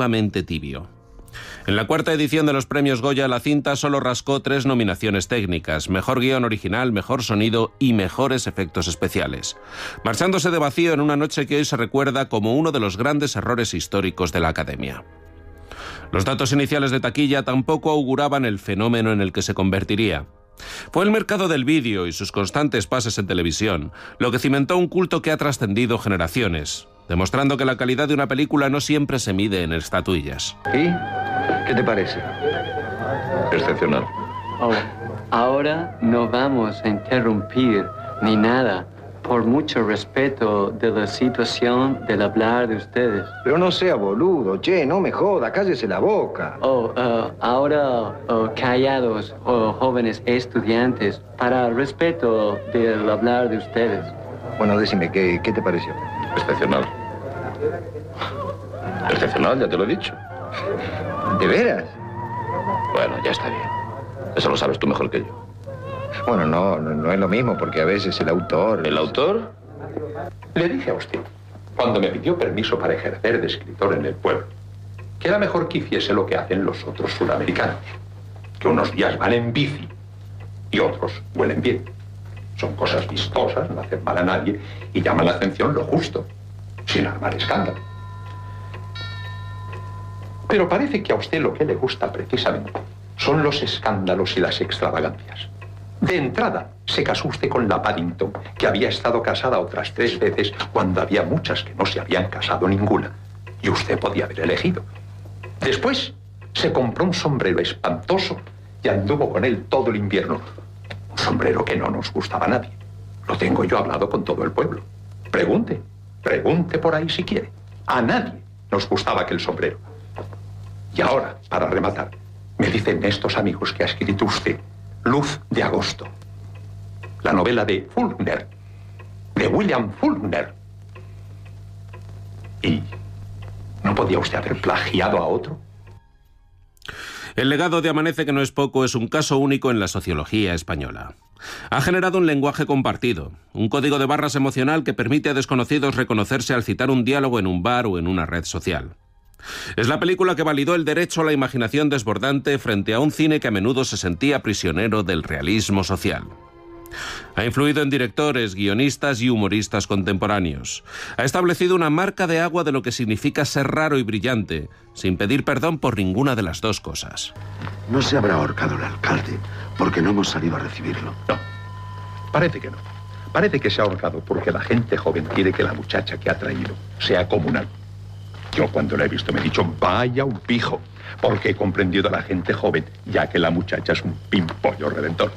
relativamente tibio. En la cuarta edición de los premios Goya, la cinta solo rascó 3 nominaciones técnicas: mejor guión original, mejor sonido y mejores efectos especiales, marchándose de vacío en una noche que hoy se recuerda como uno de los grandes errores históricos de la Academia. Los datos iniciales de taquilla tampoco auguraban el fenómeno en el que se convertiría. Fue el mercado del vídeo y sus constantes pases en televisión lo que cimentó un culto que ha trascendido generaciones, demostrando que la calidad de una película no siempre se mide en estatuillas. ¿Y qué te parece? Excepcional. Oh, ahora no vamos a interrumpir ni nada, por mucho respeto de la situación del hablar de ustedes. Pero no sea boludo, che, no me joda, cállese la boca. Ahora callados, jóvenes estudiantes, para el respeto del hablar de ustedes. Bueno, decime, ¿qué te pareció? Excepcional. Excepcional, ya te lo he dicho. ¿De veras? Bueno, ya está bien. Eso lo sabes tú mejor que yo. Bueno, no es lo mismo, porque a veces el autor... ¿El autor? Le dije a usted, cuando me pidió permiso para ejercer de escritor en el pueblo, que era mejor que hiciese lo que hacen los otros sudamericanos, que unos días van en bici y otros huelen bien. Son cosas vistosas, no hacen mal a nadie y llaman la atención lo justo, sin armar escándalo. Pero parece que a usted lo que le gusta precisamente son los escándalos y las extravagancias. De entrada, se casó usted con la Paddington, que había estado casada otras 3 veces cuando había muchas que no se habían casado ninguna. Y usted podía haber elegido. Después, se compró un sombrero espantoso y anduvo con él todo el invierno. Un sombrero que no nos gustaba a nadie. Lo tengo yo hablado con todo el pueblo. Pregunte por ahí si quiere. A nadie nos gustaba aquel sombrero. Y ahora, para rematar, me dicen estos amigos que ha escrito usted Luz de agosto, la novela de Faulkner, de William Faulkner. ¿Y no podía usted haber plagiado a otro? El legado de Amanece que no es poco es un caso único en la sociología española. Ha generado un lenguaje compartido, un código de barras emocional que permite a desconocidos reconocerse al citar un diálogo en un bar o en una red social. Es la película que validó el derecho a la imaginación desbordante frente a un cine que a menudo se sentía prisionero del realismo social. Ha influido en directores, guionistas y humoristas contemporáneos. Ha establecido una marca de agua de lo que significa ser raro y brillante, sin pedir perdón por ninguna de las dos cosas. No se habrá ahorcado el alcalde porque no hemos salido a recibirlo. No, parece que no. Parece que se ha ahorcado porque la gente joven quiere que la muchacha que ha traído sea comunal. Yo cuando la he visto me he dicho, vaya un pijo, porque he comprendido a la gente joven, ya que la muchacha es un pimpollo redentor.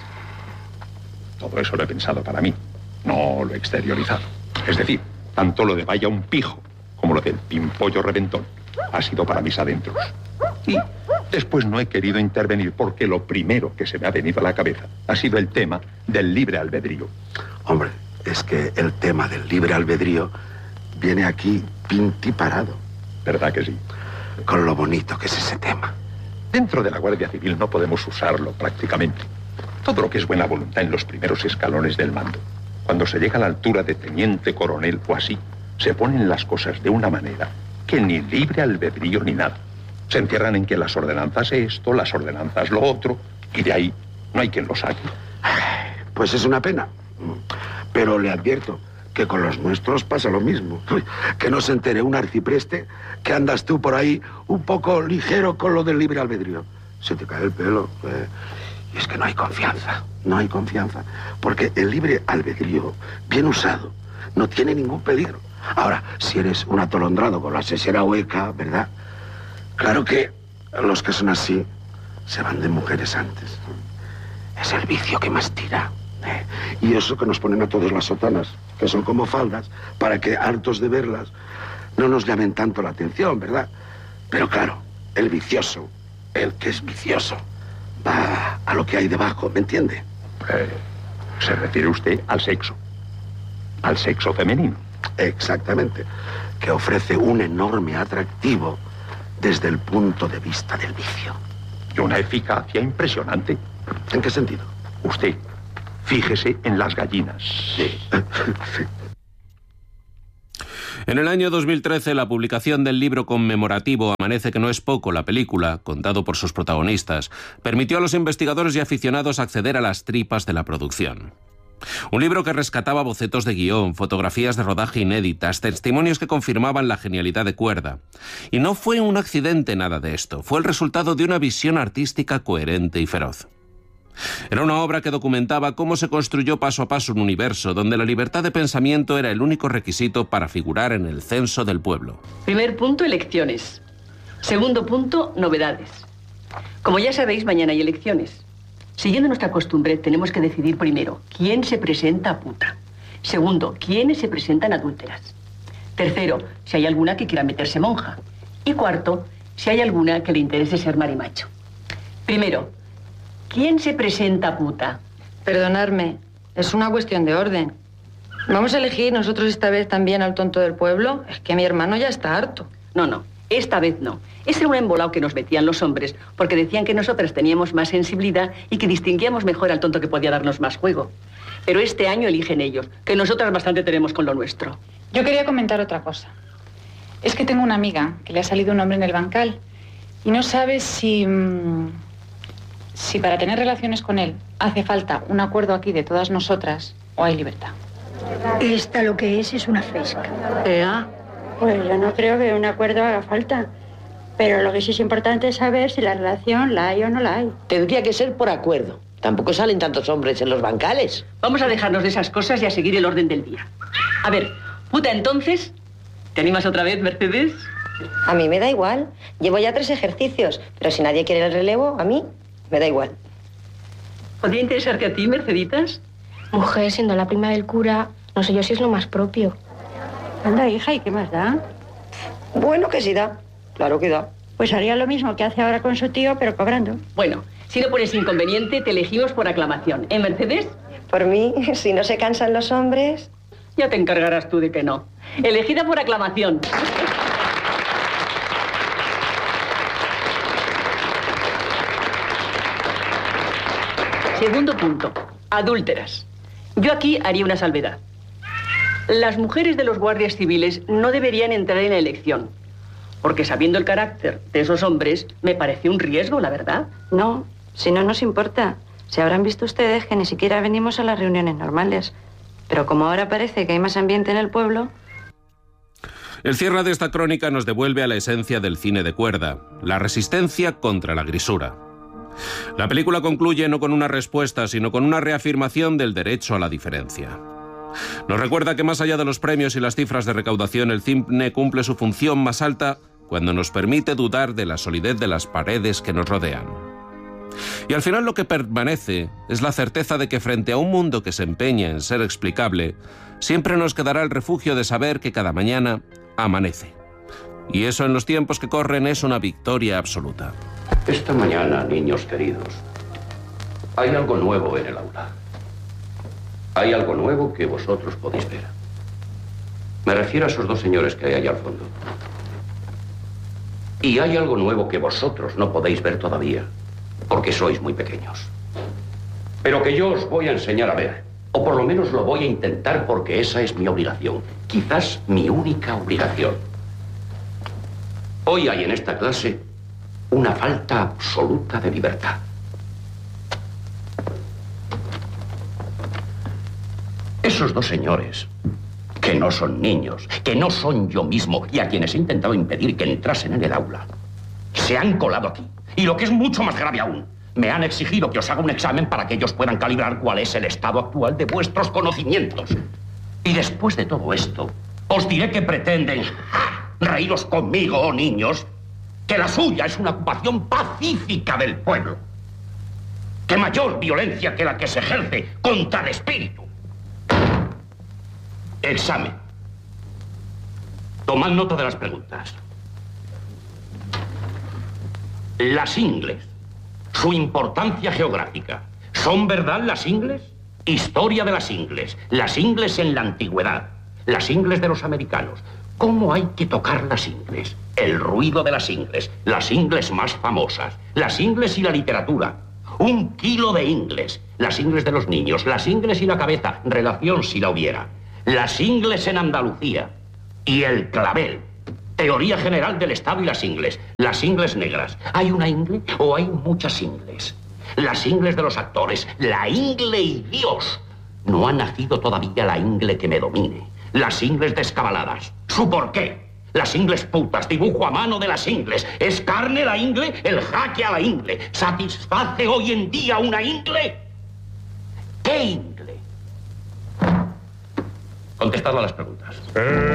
Todo eso lo he pensado para mí, no lo he exteriorizado. Es decir, tanto lo de vaya un pijo como lo del pimpollo redentor ha sido para mis adentros. Y después no he querido intervenir porque lo primero que se me ha venido a la cabeza ha sido el tema del libre albedrío. Hombre, es que el tema del libre albedrío viene aquí pintiparado. ¿Verdad que sí? Con lo bonito que es ese tema. Dentro de la Guardia Civil no podemos usarlo prácticamente. Todo lo que es buena voluntad en los primeros escalones del mando. Cuando se llega a la altura de teniente coronel o así, se ponen las cosas de una manera que ni libre albedrío ni nada. Se encierran en que las ordenanzas esto, las ordenanzas lo otro, y de ahí no hay quien lo saque. Pues es una pena. Pero le advierto que con los nuestros pasa lo mismo. Que no se entere un arcipreste que andas tú por ahí un poco ligero con lo del libre albedrío. Se te cae el pelo. Y es que no hay confianza. No hay confianza. Porque el libre albedrío, bien usado, no tiene ningún peligro. Ahora, si eres un atolondrado con la sesera hueca, ¿verdad? Claro que los que son así se van de mujeres antes. Es el vicio que más tira. Y eso que nos ponen a todos las sotanas, que son como faldas, para que, hartos de verlas, no nos llamen tanto la atención, ¿verdad? Pero claro, el vicioso, el que es vicioso, va a lo que hay debajo, ¿me entiende? Se refiere usted al sexo femenino. Exactamente, que ofrece un enorme atractivo desde el punto de vista del vicio. Y una eficacia impresionante. ¿En qué sentido? Usted, fíjese en las gallinas. Sí. En el año 2013, la publicación del libro conmemorativo Amanece que no es poco, la película, contado por sus protagonistas, permitió a los investigadores y aficionados acceder a las tripas de la producción. Un libro que rescataba bocetos de guión, fotografías de rodaje inéditas, testimonios que confirmaban la genialidad de Cuerda. Y no fue un accidente nada de esto, fue el resultado de una visión artística coherente y feroz. Era una obra que documentaba cómo se construyó paso a paso un universo donde la libertad de pensamiento era el único requisito para figurar en el censo del pueblo. Primer punto, elecciones. Segundo punto, novedades. Como ya sabéis, mañana hay elecciones. Siguiendo nuestra costumbre, tenemos que decidir primero quién se presenta a puta. Segundo, quiénes se presentan adúlteras. Tercero, si hay alguna que quiera meterse monja. Y cuarto, si hay alguna que le interese ser marimacho. Primero, ¿quién se presenta a puta? Perdonadme, es una cuestión de orden. ¿Vamos a elegir nosotros esta vez también al tonto del pueblo? Es que mi hermano ya está harto. No, esta vez no. Ese era un embolado que nos metían los hombres porque decían que nosotras teníamos más sensibilidad y que distinguíamos mejor al tonto que podía darnos más juego. Pero este año eligen ellos, que nosotras bastante tenemos con lo nuestro. Yo quería comentar otra cosa. Es que tengo una amiga que le ha salido un hombre en el bancal y no sabe si para tener relaciones con él hace falta un acuerdo aquí de todas nosotras o hay libertad. Esta lo que es una fresca. Pues yo no creo que un acuerdo haga falta. Pero lo que sí es importante es saber si la relación la hay o no la hay. Tendría que ser por acuerdo. Tampoco salen tantos hombres en los bancales. Vamos a dejarnos de esas cosas y a seguir el orden del día. A ver, puta, entonces, ¿te animas otra vez, Mercedes? A mí me da igual. Llevo ya 3 ejercicios. Pero si nadie quiere el relevo, a mí me da igual. ¿Podría interesarte a ti, Merceditas? Mujer, siendo la prima del cura, no sé yo si es lo más propio. Anda, hija, ¿y qué más da? Bueno, que sí da. Claro que da. Pues haría lo mismo que hace ahora con su tío, pero cobrando. Bueno, si no pones inconveniente, te elegimos por aclamación. ¿Eh, Mercedes? Por mí, si no se cansan los hombres... Ya te encargarás tú de que no. Elegida por aclamación. Segundo punto, adúlteras. Yo aquí haría una salvedad. Las mujeres de los guardias civiles no deberían entrar en la elección. Porque sabiendo el carácter de esos hombres, me parece un riesgo, la verdad. No, si no nos importa. Si habrán visto ustedes que ni siquiera venimos a las reuniones normales. Pero como ahora parece que hay más ambiente en el pueblo... El cierre de esta crónica nos devuelve a la esencia del cine de Cuerda, la resistencia contra la grisura. La película concluye no con una respuesta, sino con una reafirmación del derecho a la diferencia. Nos recuerda que más allá de los premios y las cifras de recaudación, el cine cumple su función más alta cuando nos permite dudar de la solidez de las paredes que nos rodean. Y al final lo que permanece es la certeza de que frente a un mundo que se empeña en ser explicable, siempre nos quedará el refugio de saber que cada mañana amanece. Y eso en los tiempos que corren es una victoria absoluta. Esta mañana, niños queridos, hay algo nuevo en el aula. Hay algo nuevo que vosotros podéis ver. Me refiero a esos 2 señores que hay allá al fondo. Y hay algo nuevo que vosotros no podéis ver todavía, porque sois muy pequeños. Pero que yo os voy a enseñar a ver. O por lo menos lo voy a intentar porque esa es mi obligación. Quizás mi única obligación. Hoy hay en esta clase una falta absoluta de libertad. Esos 2 señores, que no son niños, que no son yo mismo, y a quienes he intentado impedir que entrasen en el aula, se han colado aquí. Y lo que es mucho más grave aún, me han exigido que os haga un examen para que ellos puedan calibrar cuál es el estado actual de vuestros conocimientos. Y después de todo esto, os diré que pretenden reíros conmigo, oh niños, que la suya es una ocupación pacífica del pueblo. Que mayor violencia que la que se ejerce contra el espíritu. Examen. Tomad nota de las preguntas. Las ingles. Su importancia geográfica. ¿Son verdad las ingles? Historia de las ingles. Las ingles en la antigüedad. Las ingles de los americanos. ¿Cómo hay que tocar las ingles? El ruido de las ingles. Las ingles más famosas. Las ingles y la literatura. 1 kilo de ingles. Las ingles de los niños. Las ingles y la cabeza. Relación si la hubiera. Las ingles en Andalucía. y el clavel. Teoría general del Estado y las ingles. Las ingles negras. ¿Hay una ingle o hay muchas ingles? Las ingles de los actores. La ingle y Dios. No ha nacido todavía la ingle que me domine. Las ingles descabaladas. ¿Su por qué? Las ingles putas, dibujo a mano de las ingles. ¿Es carne la ingle? El jaque a la ingle. ¿Satisface hoy en día una ingle? ¿Qué ingle? Contestad a las preguntas.